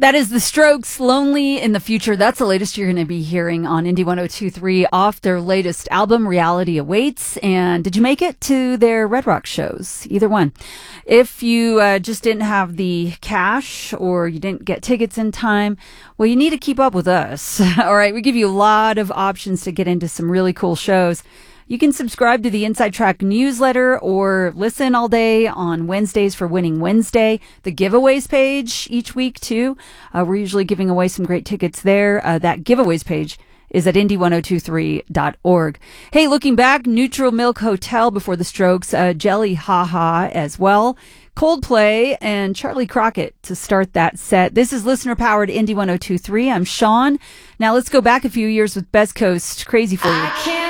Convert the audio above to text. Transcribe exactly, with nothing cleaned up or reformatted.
That is The Strokes, Lonely in the Future. That's the latest you're going to be hearing on Indie one oh two point three off their latest album, Reality Awaits. And did you make it to their Red Rock shows? Either one. If you uh, just didn't have the cash or you didn't get tickets in time, well, you need to keep up with us. All right, we give you a lot of options to get into some really cool shows. You can subscribe to the Inside Track newsletter or listen all day on Wednesdays for Winning Wednesday. The giveaways page each week, too. Uh, we're usually giving away some great tickets there. Uh, that giveaways page is at indie one oh two three dot org. Hey, looking back, Neutral Milk Hotel before the Strokes, uh, Jelly Ha Ha as well. Coldplay and Charlie Crockett to start that set. This is listener-powered Indie one oh two point three. I'm Sean. Now let's go back a few years with Best Coast. Crazy for you.